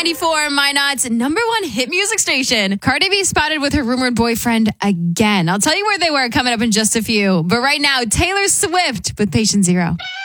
94, Minot's number one hit music station. Cardi B spotted with her rumored boyfriend again. I'll tell you where they were coming up in just a few. But right now, Taylor Swift with Patient Zero.